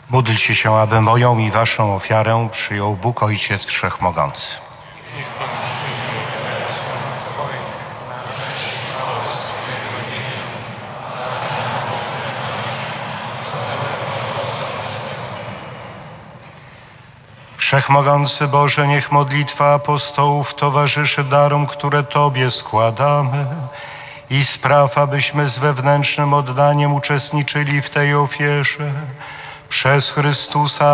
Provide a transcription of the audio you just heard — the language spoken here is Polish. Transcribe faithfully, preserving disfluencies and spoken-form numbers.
Módlcie się, aby moją i waszą ofiarę przyjął Bóg Ojciec Wszechmogący. Niech Pan przyjmie ofiarę Twoich na cześć i chwałę swojego imienia, a także na całego Wszechmogący Boże, niech modlitwa apostołów towarzyszy darom, które Tobie składamy i spraw, abyśmy z wewnętrznym oddaniem uczestniczyli w tej ofierze przez Chrystusa